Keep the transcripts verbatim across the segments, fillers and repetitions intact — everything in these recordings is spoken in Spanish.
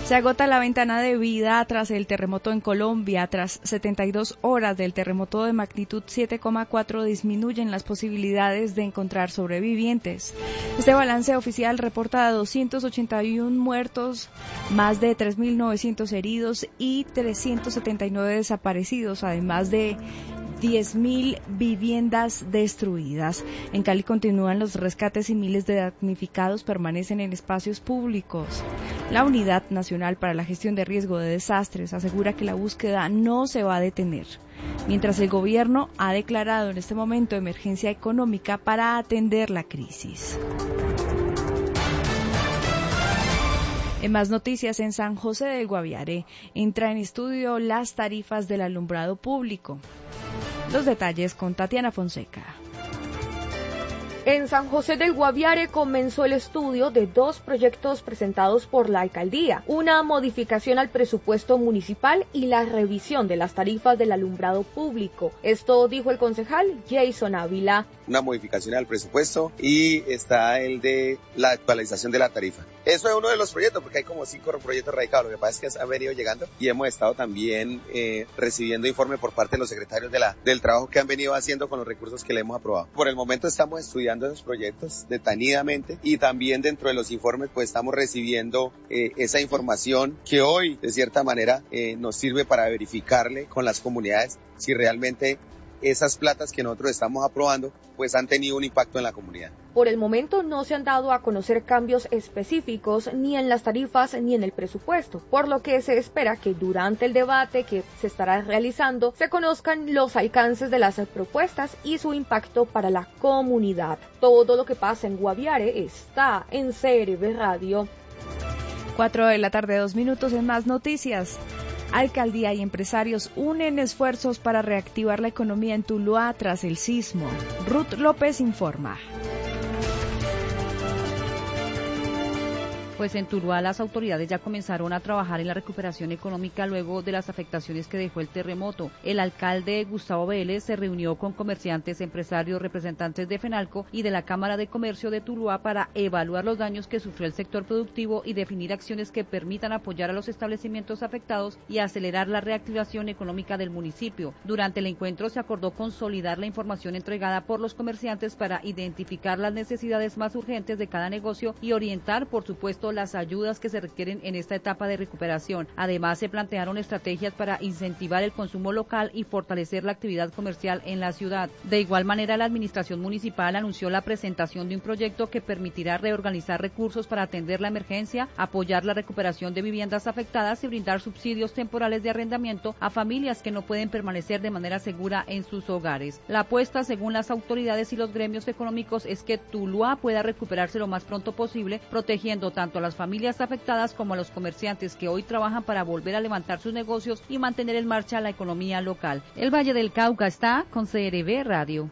Se agota la ventana de vida tras el terremoto en Colombia. Tras setenta y dos horas del terremoto de magnitud siete coma cuatro disminuyen las posibilidades de encontrar sobrevivientes. Este balance oficial reporta doscientos ochenta y uno muertos, más de tres mil novecientos heridos y trescientos setenta y nueve desaparecidos, además de diez mil viviendas destruidas. En Cali continúan los rescates y miles de damnificados permanecen en espacios públicos. La Unidad Nacional para la Gestión de Riesgo de Desastres asegura que la búsqueda no se va a detener, mientras el gobierno ha declarado en este momento emergencia económica para atender la crisis. En más noticias, en San José del Guaviare entra en estudio las tarifas del alumbrado público. Los detalles con Tatiana Fonseca. En San José del Guaviare comenzó el estudio de dos proyectos presentados por la alcaldía, una modificación al presupuesto municipal y la revisión de las tarifas del alumbrado público. Esto dijo el concejal Jason Ávila. Una modificación al presupuesto y está el de la actualización de la tarifa. Eso es uno de los proyectos, porque hay como cinco proyectos radicados. Lo que pasa es que han venido llegando y hemos estado también eh, recibiendo informe por parte de los secretarios de la, del trabajo que han venido haciendo con los recursos que le hemos aprobado. Por el momento estamos estudiando esos proyectos detenidamente y también dentro de los informes pues estamos recibiendo eh, esa información que hoy de cierta manera eh, nos sirve para verificarle con las comunidades si realmente esas platas que nosotros estamos aprobando pues han tenido un impacto en la comunidad. Por el momento no se han dado a conocer cambios específicos ni en las tarifas ni en el presupuesto, por lo que se espera que durante el debate que se estará realizando se conozcan los alcances de las propuestas y su impacto para la comunidad. Todo lo que pasa en Guaviare está en C R V Radio. Cuatro de la tarde, dos minutos en más noticias. Alcaldía y empresarios unen esfuerzos para reactivar la economía en Tuluá tras el sismo. Ruth López informa. Pues en Tuluá las autoridades ya comenzaron a trabajar en la recuperación económica luego de las afectaciones que dejó el terremoto. El alcalde Gustavo Vélez se reunió con comerciantes, empresarios, representantes de FENALCO y de la Cámara de Comercio de Tuluá para evaluar los daños que sufrió el sector productivo y definir acciones que permitan apoyar a los establecimientos afectados y acelerar la reactivación económica del municipio. Durante el encuentro se acordó consolidar la información entregada por los comerciantes para identificar las necesidades más urgentes de cada negocio y orientar, por supuesto, las ayudas que se requieren en esta etapa de recuperación. Además, se plantearon estrategias para incentivar el consumo local y fortalecer la actividad comercial en la ciudad. De igual manera, la administración municipal anunció la presentación de un proyecto que permitirá reorganizar recursos para atender la emergencia, apoyar la recuperación de viviendas afectadas y brindar subsidios temporales de arrendamiento a familias que no pueden permanecer de manera segura en sus hogares. La apuesta, según las autoridades y los gremios económicos, es que Tuluá pueda recuperarse lo más pronto posible, protegiendo tanto a las familias afectadas como a los comerciantes que hoy trabajan para volver a levantar sus negocios y mantener en marcha la economía local. El Valle del Cauca está con C R V Radio.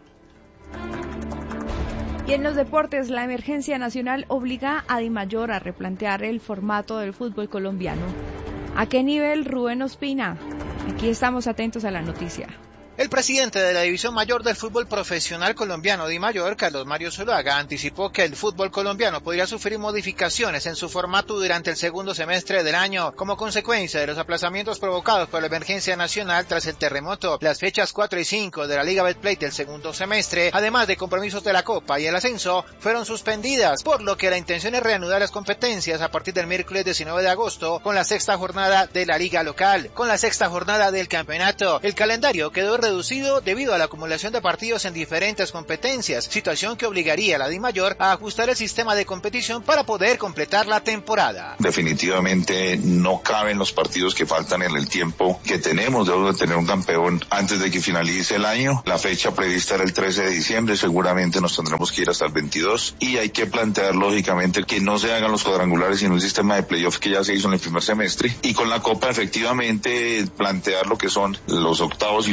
Y en los deportes, la emergencia nacional obliga a Dimayor a replantear el formato del fútbol colombiano. ¿A qué nivel, Rubén Ospina? Aquí estamos atentos a la noticia. El presidente de la División Mayor del Fútbol Profesional Colombiano Dimayor, Carlos Mario Zuluaga, anticipó que el fútbol colombiano podría sufrir modificaciones en su formato durante el segundo semestre del año, como consecuencia de los aplazamientos provocados por la emergencia nacional tras el terremoto. Las fechas cuatro y cinco de la Liga Betplay del segundo semestre, además de compromisos de la Copa y el ascenso, fueron suspendidas, por lo que la intención es reanudar las competencias a partir del miércoles diecinueve de agosto con la sexta jornada de la Liga Local. Con la sexta jornada del campeonato, el calendario quedó reducido debido a la acumulación de partidos en diferentes competencias, situación que obligaría a la Dimayor a ajustar el sistema de competición para poder completar la temporada. Definitivamente no caben los partidos que faltan en el tiempo que tenemos. Debemos de tener un campeón antes de que finalice el año. La fecha prevista era el trece de diciembre, seguramente nos tendremos que ir hasta el veintidós y hay que plantear lógicamente que no se hagan los cuadrangulares sino un sistema de playoff que ya se hizo en el primer semestre y con la Copa efectivamente plantear lo que son los octavos y los cuartos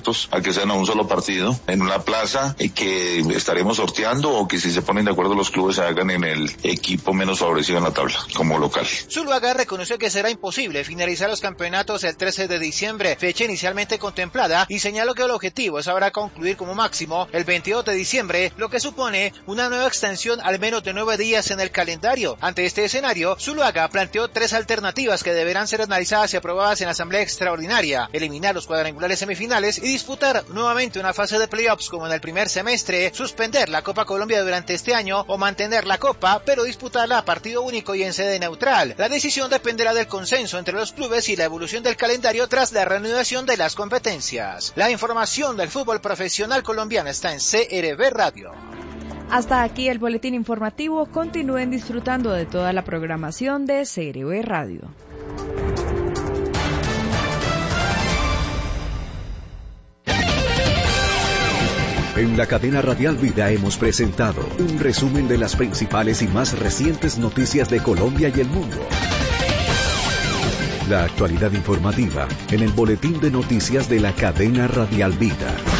abiertos a que sean a un solo partido en una plaza y que estaremos sorteando, o que si se ponen de acuerdo los clubes se hagan en el equipo menos favorecido en la tabla como local. Zuluaga reconoció que será imposible finalizar los campeonatos el trece de diciembre, fecha inicialmente contemplada, y señaló que el objetivo es ahora concluir como máximo el veintidós de diciembre, lo que supone una nueva extensión al menos de nueve días en el calendario. Ante este escenario, Zuluaga planteó tres alternativas que deberán ser analizadas y aprobadas en la asamblea extraordinaria: eliminar los cuadrangulares semifinales y disputar nuevamente una fase de playoffs como en el primer semestre, suspender la Copa Colombia durante este año o mantener la Copa pero disputarla a partido único y en sede neutral. La decisión dependerá del consenso entre los clubes y la evolución del calendario tras la reanudación de las competencias. La información del fútbol profesional colombiano está en C R B Radio. Hasta aquí el boletín informativo. Continúen disfrutando de toda la programación de C R B Radio. En la cadena radial Vida hemos presentado un resumen de las principales y más recientes noticias de Colombia y el mundo. La actualidad informativa en el boletín de noticias de la cadena radial Vida.